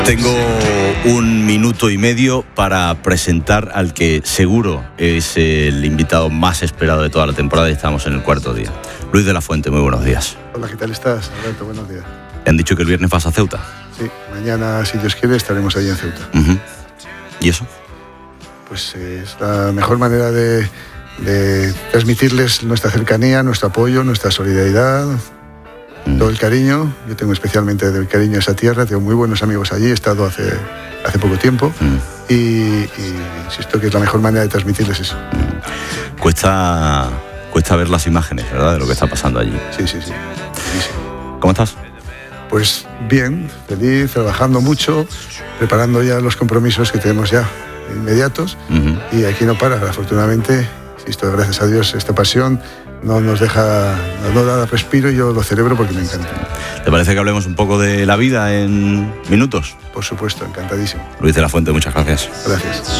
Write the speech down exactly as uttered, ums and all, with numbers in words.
Tengo un minuto y medio para presentar al que seguro es el invitado más esperado de toda la temporada y estamos en el cuarto día. Luis de la Fuente, muy buenos días. Hola, ¿qué tal estás, Alberto? Buenos días. ¿Te han dicho que el viernes vas a Ceuta? Sí, mañana, si Dios quiere, estaremos allí en Ceuta. Uh-huh. ¿Y eso? Pues eh, es la mejor manera de, de transmitirles nuestra cercanía, nuestro apoyo, nuestra solidaridad, mm. todo el cariño. Yo tengo especialmente el cariño a esa tierra, tengo muy buenos amigos allí, he estado hace, hace poco tiempo mm. y, y insisto que es la mejor manera de transmitirles eso. Mm. Cuesta, cuesta ver las imágenes, ¿verdad?, de lo que está pasando allí. Sí, sí, sí. sí, sí. ¿Cómo estás? Pues bien, feliz, trabajando mucho, preparando ya los compromisos que tenemos ya inmediatos uh-huh. y aquí no para, afortunadamente, insisto, gracias a Dios, esta pasión no nos deja, no da respiro y yo lo celebro porque me encanta. ¿Te parece que hablemos un poco de la vida en minutos? Por supuesto, encantadísimo. Luis de la Fuente, muchas gracias. Gracias.